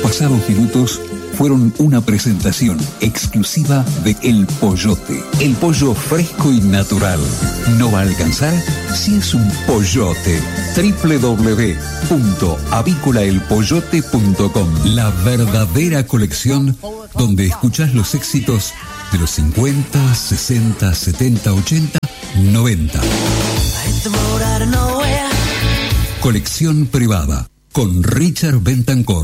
pasados minutos fueron una presentación exclusiva de El Pollote. El pollo fresco y natural. ¿No va a alcanzar? Si es un pollote. www.avícolaelpollote.com. La verdadera colección donde escuchás los éxitos de los 50, 60, 70, 80, 90. Colección privada con Richard Bentancor.